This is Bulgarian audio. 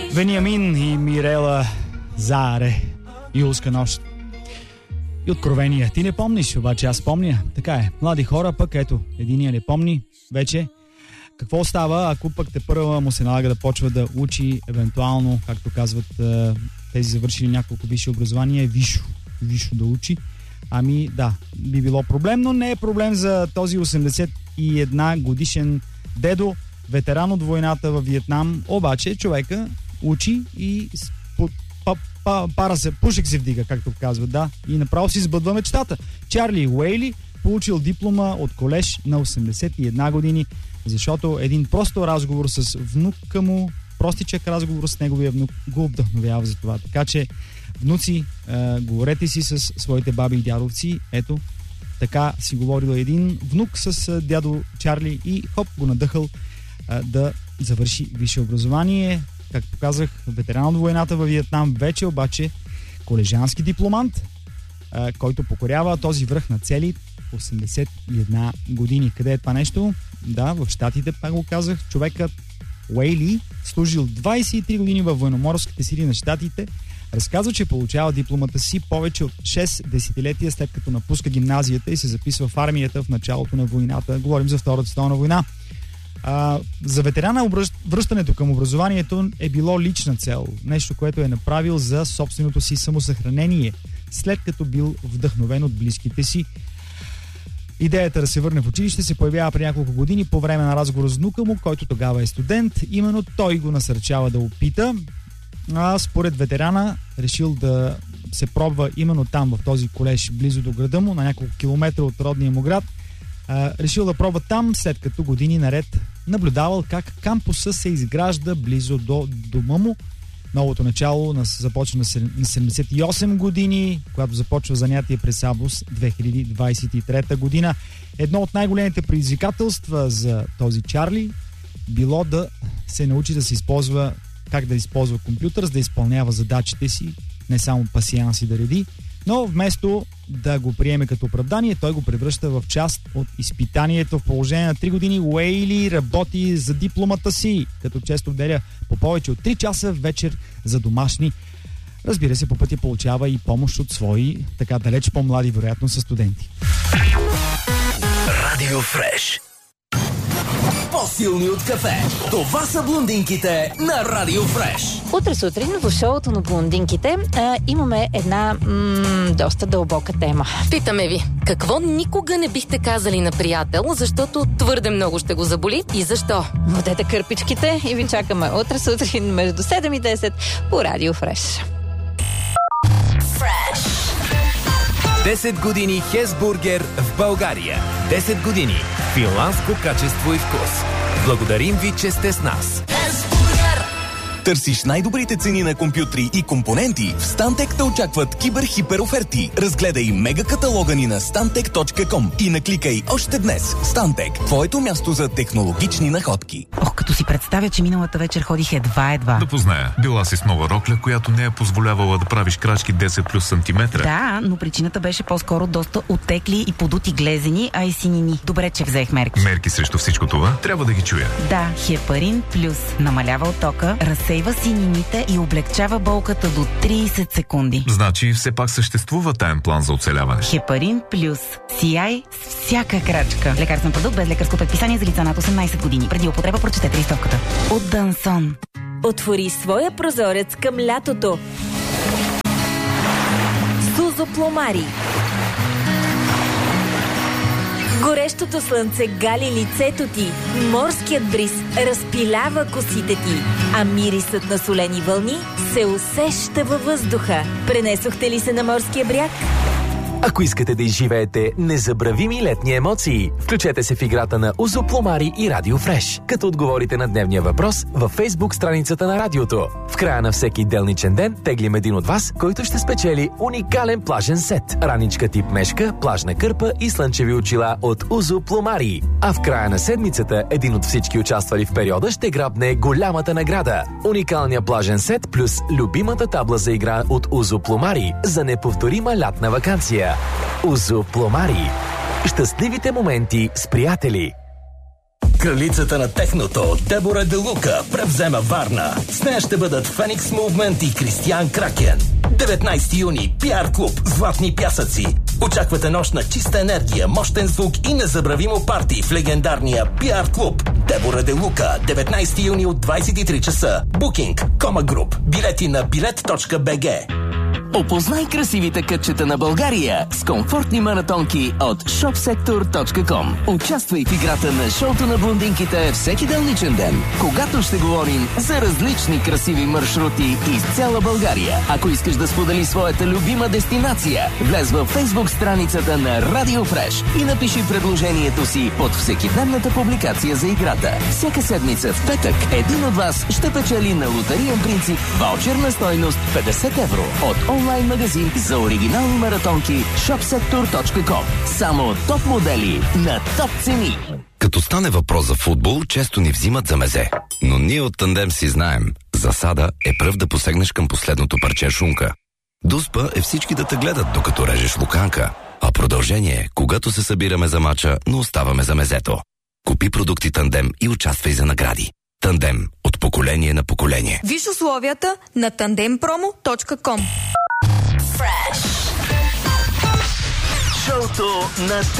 Вениамин и Мирела Заре. Юлска нощ. И откровения. Ти не помниш, обаче аз помня. Така е. Млади хора, пък ето, единия не помни вече. Какво става, ако пък те първа му се налага да почва да учи, евентуално, както казват тези завършили няколко висши образования, висшо да учи. Ами да, би било проблем, но не е проблем за този 81 годишен дедо, ветеран от войната във Виетнам. Обаче човека учи и пара се, пушек се вдига, както казват, да. И направо си сбъдва мечтата. Чарли Уейли получил диплома от колеж на 81 години, защото един просто разговор с внука му, простичък разговор с неговия внук го вдъхновява за това. Така че, внуци, говорете си с своите баби и дядовци. Ето, така си говорил един внук с дядо Чарли и хоп, го надъхал да завърши висше образование. Както казах, ветеран от войната във Виетнам, вече обаче колежански дипломант, който покорява този връх на цели 81 години. Къде е това нещо? Да, в Щатите, пак го казах. Човекът Уейли, служил 23 години във военноморските сили на Щатите, разказва, че получава дипломата си повече от 6 десетилетия след като напуска гимназията и се записва в армията в началото на войната. Говорим за Втората световна война. За ветерана връщането към образованието е било лична цел. Нещо, което е направил за собственото си самосъхранение, след като бил вдъхновен от близките си. Идеята да се върне в училище се появява при няколко години по време на разговор с внука му, който тогава е студент. Именно той го насърчава да опита. Според ветерана решил да се пробва именно там, в този колеж, близо до града му, на няколко километра от родния му град. Решил да пробва там, след като години наред наблюдавал как кампуса се изгражда близо до дома му. Новото начало започва на 78 години, когато започва занятие през август 2023 година. Едно от най-големите предизвикателства за този Чарли било да се научи да се използва, как да използва компютър, за да изпълнява задачите си, не само пасианси да реди, но вместо да го приеме като оправдание, той го превръща в част от изпитанието. В положение на 3 години Уейли работи за дипломата си, като често отделя по повече от 3 часа вечер за домашни. Разбира се, по пътя получава и помощ от свои, така далеч по-млади, вероятно, са студенти. Радио Фреш. По-силни от кафе. Това са блондинките на Радио Фреш. Утре сутрин в шоуто на блондинките имаме една доста дълбока тема. Питаме ви, какво никога не бихте казали на приятел, защото твърде много ще го заболи и защо? Водете кърпичките и ви чакаме утре сутрин между 7 и 10 по Радио Фреш. 10 години Хесбургер в България. 10 години финландско качество и вкус. Благодарим ви, че сте с нас. Търсиш най-добрите цени на компютри и компоненти? В Stantec те очакват кибер-хипер оферти. Разгледай мега каталога ни на stantec.com и накликай още днес. Stantec, твоето място за технологични находки. Като си представя, че миналата вечер ходих едва. Да позная. Била си с нова рокля, която не е позволявала да правиш крачки 10 плюс сантиметра. Да, но причината беше по-скоро доста отекли и подути глезени, а и синини. Добре, че взех мерки. Мерки срещу всичко това? Трябва да ги чуя. Да, Хепарин Плюс намалява оттока, разсейва синините и облегчава болката до 30 секунди. Значи все пак съществува таен план за оцеляване. Хепарин Плюс. Сияй с всяка крачка. Лекарствен продукт без лекарско предписание за лица над 18 години. Преди употреба прочетете листовката. От Дансон. Отвори своя прозорец към лятото. Сузо Пломари. Горещото слънце гали лицето ти, морският бриз разпилява косите ти, а мирисът на солени вълни се усеща във въздуха. Пренесохте ли се на морския бряг? Ако искате да изживеете незабравими летни емоции, включете се в играта на Узо Пломари и Радио Фреш, като отговорите на дневния въпрос във Facebook страницата на радиото. В края на всеки делничен ден теглим един от вас, който ще спечели уникален плажен сет. Раничка тип мешка, плажна кърпа и слънчеви очила от Узо Пломари. А в края на седмицата един от всички участвали в периода ще грабне голямата награда. Уникалния плажен сет плюс любимата табла за игра от Узо Пломари за неповторима лятна ваканция. Узо Пломари. Щастливите моменти с приятели. Кралицата на техното Дебора Де Лука превзема Варна. С нея ще бъдат Phoenix Movement и Кристиан Кракен. 19 юни, PR клуб Златни пясъци. Очаквате нощ на чиста енергия, мощен звук и незабравимо парти в легендарния PR клуб Дебора Де Лука. 19 юни от 23 часа. Букинг, Кома Груп. Билети на bilet.bg. Опознай красивите кътчета на България с комфортни маратонки от shopsector.com. Участвай в играта на шоуто на блондинките всеки делничен ден, когато ще говорим за различни красиви маршрути из цяла България. Ако искаш да сподели своята любима дестинация, влез във Facebook страницата на Radio Fresh и напиши предложението си под всекидневната публикация за играта. Всяка седмица в петък един от вас ще печели на лотариен принцип ваучер на стойност 50 евро от онлайн магазин за оригинални маратонки shopsector.com. Само топ модели на топ цени. Като стане въпрос за футбол, често ни взимат за мезе. Но ние от Тандем си знаем, засада е пръв да посегнеш към последното парче шунка. Дуспа е всички да те гледат, докато режеш луканка. А продължение е, когато се събираме за мача, но оставаме за мезето. Купи продукти Тандем и участвай за награди. Тандем – от поколение на поколение. Виж условията на tandempromo.com. Шоуто на